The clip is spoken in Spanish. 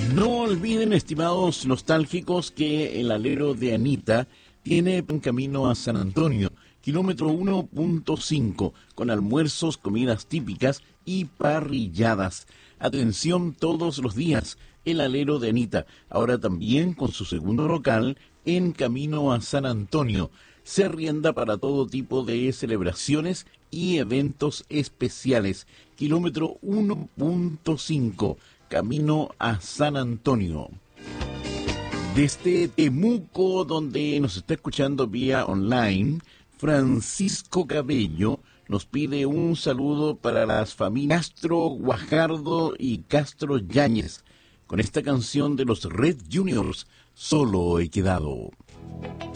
No olviden, estimados nostálgicos, que el alero de Anita tiene en camino a San Antonio, kilómetro 1.5, con almuerzos, comidas típicas y parrilladas. Atención todos los días, el alero de Anita, ahora también con su segundo local en camino a San Antonio. Se arrienda para todo tipo de celebraciones y eventos especiales. Kilómetro 1.5, camino a San Antonio. Desde Temuco, donde nos está escuchando vía online, Francisco Cabello nos pide un saludo para las familias Castro, Guajardo y Castro Yáñez, con esta canción de los Red Juniors, Solo he quedado.